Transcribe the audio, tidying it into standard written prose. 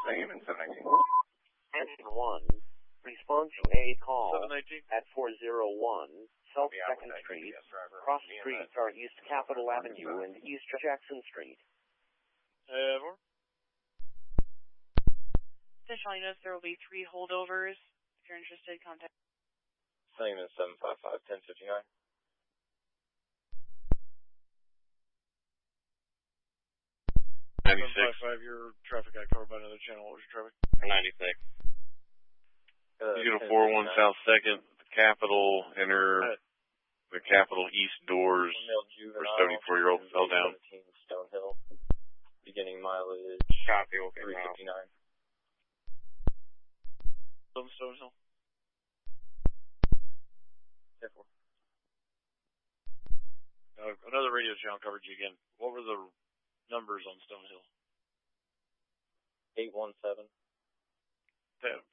Same in 719. Engine 1, respond to a call 719. at 401 South 2nd Street. Cross streets are East Capitol Avenue and East Jackson Street. Ever. Additionally, notice there will be 3 holdovers. If you're interested, contact. Same as 755-1059. 755, your traffic got covered by another channel. What was your traffic? 96. You get a 41 South 2nd, Capitol, enter the Capitol East doors where 74-year-old fell down. 17 Stonehill. Beginning mileage Copy, okay, 359. Stonehill. Therefore. Another radio channel covered you again. What were the numbers on Stonehill? 817.